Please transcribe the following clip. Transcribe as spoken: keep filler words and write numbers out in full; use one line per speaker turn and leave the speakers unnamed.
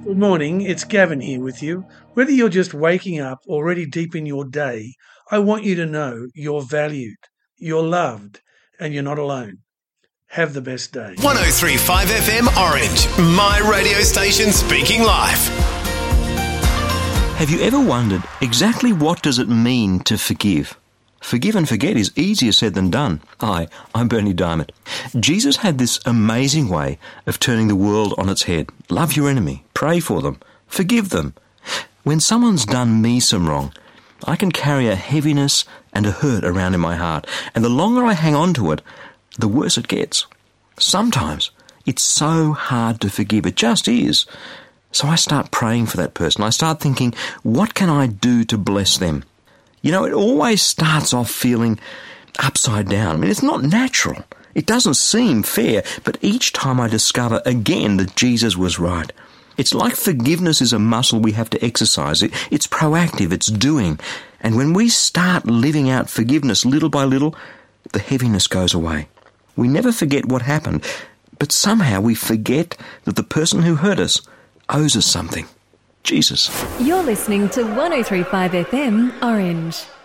Good morning, it's Gavin here with you. Whether you're just waking up or already deep in your day, I want you to know you're valued, you're loved, and you're not alone. Have the best day.
one oh three point five F M Orange, my radio station speaking life.
Have you ever wondered exactly what does it mean to forgive? Forgive and forget is easier said than done. Hi, I'm Bernie Diamond. Jesus had this amazing way of turning the world on its head. Love your enemy, pray for them, forgive them. When someone's done me some wrong, I can carry a heaviness and a hurt around in my heart, and the longer I hang on to it, the worse it gets. Sometimes it's so hard to forgive, it just is. So I start praying for that person. I start thinking, what can I do to bless them? You know, it always starts off feeling upside down. I mean, it's not natural. It doesn't seem fair, but each time I discover again that Jesus was right. It's like forgiveness is a muscle we have to exercise. It, it's proactive, it's doing. And when we start living out forgiveness little by little, the heaviness goes away. We never forget what happened, but somehow we forget that the person who hurt us owes us something. Jesus.
You're listening to one oh three point five F M Orange.